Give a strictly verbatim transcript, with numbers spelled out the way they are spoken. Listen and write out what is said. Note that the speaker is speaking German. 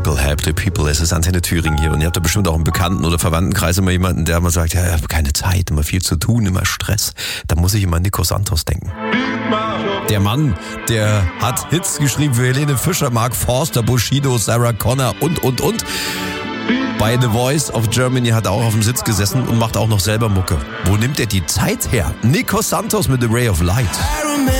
Local Help to People. Es ist Antenne Thüringen hier und ihr habt da bestimmt auch im Bekannten- oder Verwandtenkreis immer jemanden, der immer sagt, ja, ich habe keine Zeit, immer viel zu tun, immer Stress. Da muss ich immer an Nico Santos denken. Der Mann, der hat Hits geschrieben für Helene Fischer, Mark Forster, Bushido, Sarah Connor und, und, und. Bei The Voice of Germany hat er auch auf dem Sitz gesessen und macht auch noch selber Mucke. Wo nimmt er die Zeit her? Nico Santos mit The Ray of Light.